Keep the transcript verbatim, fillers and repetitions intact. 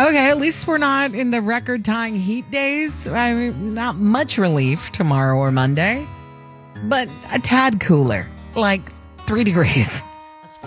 Okay, at least we're not in the record-tying heat days. I mean, not much relief tomorrow or Monday, but a tad cooler, like three degrees.